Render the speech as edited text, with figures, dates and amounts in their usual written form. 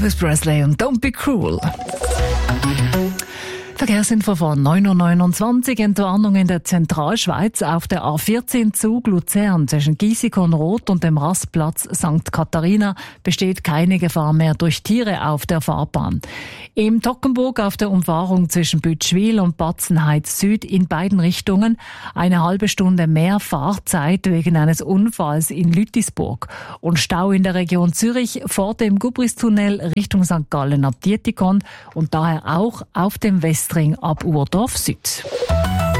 Elvis Presley und Don't Be Cruel. Verkehrsinfo von 9.29 Uhr. Entwarnung in der Zentralschweiz auf der A14 Zug Luzern zwischen Giessikon-Roth und dem Rastplatz St. Katharina besteht keine Gefahr mehr durch Tiere auf der Fahrbahn. Im Toggenburg auf der Umfahrung zwischen Bütschwil und Batzenheits Süd in beiden Richtungen eine halbe Stunde mehr Fahrzeit wegen eines Unfalls in Lütisburg. Und Stau in der Region Zürich vor dem Gubristunnel Richtung St. Gallen ab Dietikon und daher auch auf dem Westring ab Urdorf Süd.